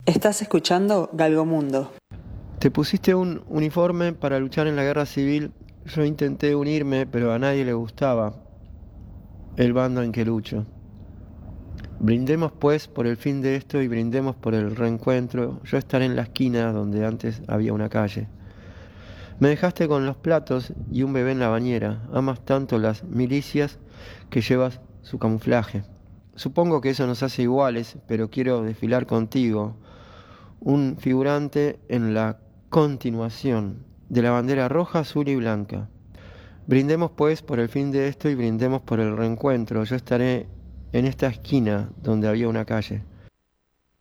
Estás escuchando Galgomundo. Te pusiste un uniforme para luchar en la guerra civil. Yo intenté unirme, pero a nadie le gustaba el bando en que lucho. Brindemos pues por el fin de esto y brindemos por el reencuentro. Yo estaré en la esquina donde antes había una calle. Me dejaste con los platos y un bebé en la bañera. Amas tanto las milicias que llevas su camuflaje. Supongo que eso nos hace iguales, pero quiero desfilar contigo, un figurante en la continuación de la bandera roja, azul y blanca. Brindemos pues por el fin de esto y brindemos por el reencuentro. Yo estaré en esta esquina donde había una calle.